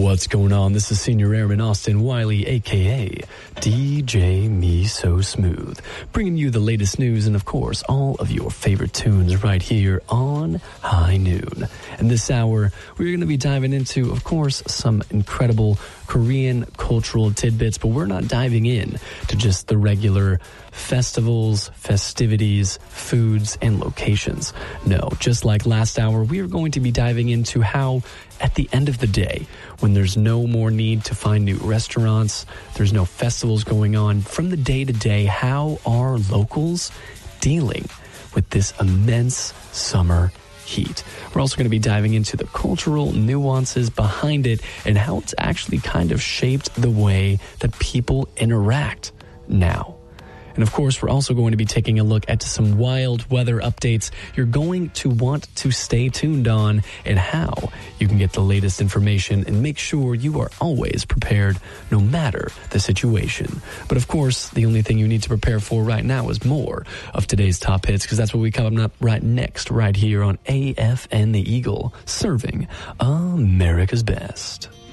What's going on? This is Senior Airman Austin Wiley, a.k.a. DJ Me So Smooth, bringing you the latest news and, of course, all of your favorite tunes right here on High Noon. And this hour, we're going to be diving into, of course, some incredible Korean cultural tidbits, but we're not diving in to just the regular festivals, festivities, foods, and locations. No, just like last hour, we are going to be diving into how, at the end of the day, when there's no more need to find new restaurants, there's no festivals going on, from the day to day, how are locals dealing with this immense summer heat? We're also going to be diving into the cultural nuances behind it and how it's actually kind of shaped the way that people interact now. And of course, we're also going to be taking a look at some wild weather updates you're going to want to stay tuned on, and how you can get the latest information and make sure you are always prepared no matter the situation. But of course, the only thing you need to prepare for right now is more of today's top hits, because that's what we coming up right next, right here on AFN The Eagle, serving America's best.